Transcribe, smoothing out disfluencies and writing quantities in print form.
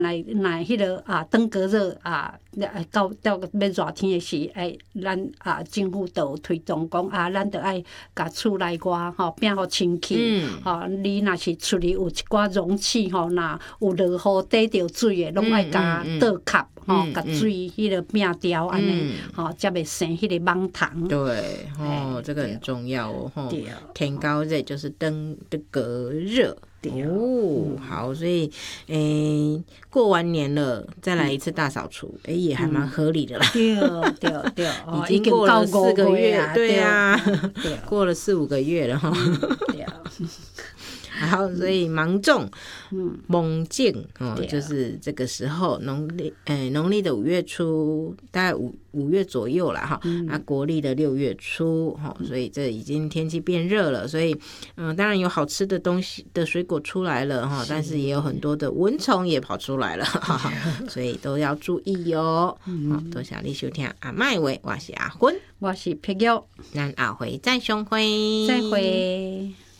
来迄个登革热到要热天的时，咱政府就有推动讲咱就爱甲厝内外变互清气。你若是厝里有一寡容器若有落雨滴着水的，拢爱甲倒卡。甲水迄个变掉安尼，才袂生迄个蠓虫。 对，这个很重要哦。天高热就是登革热。好，所以过完年了，再来一次大扫除，也还蛮合理的啦。 对， 已经过了4个月，对啊，过了4-5个月了哈。好，所以芒种、猛境就是这个时候，农历的5月初，大概5月左右啦哈。国历的6月初哈，所以这已经天气变热了，所以当然有好吃的东西的水果出来了哈，但是也有很多的蚊虫也跑出来了，所以都要注意哦。多谢你收听阿麦话，我是阿芬， 我是碧玉， 咱下回再相会， 再会。